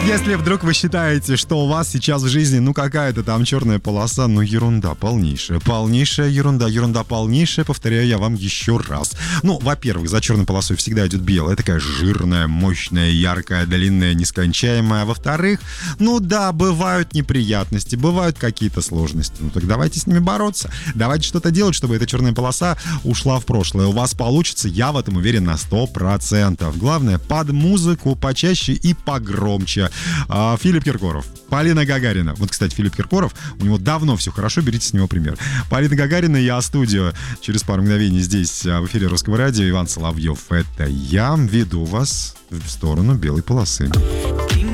Если вдруг вы считаете, что у вас сейчас в жизни, какая-то там черная полоса, ерунда полнейшая. Полнейшая ерунда. Ерунда полнейшая, повторяю я вам еще раз. Во-первых, за черной полосой всегда идет белая. Такая жирная, мощная, яркая, длинная, нескончаемая. Во-вторых, бывают неприятности, бывают какие-то сложности. Так давайте с ними бороться. Давайте что-то делать, чтобы эта черная полоса ушла в прошлое. У вас получится, я в этом уверен на 100%. Главное, под музыку почаще и погромче. Филипп Киркоров, Полина Гагарина. Кстати, Филипп Киркоров, у него давно все хорошо, берите с него пример. Полина Гагарина, я студио. Через пару мгновений здесь в эфире Русского радио. Иван Соловьев, это я веду вас в сторону белой полосы.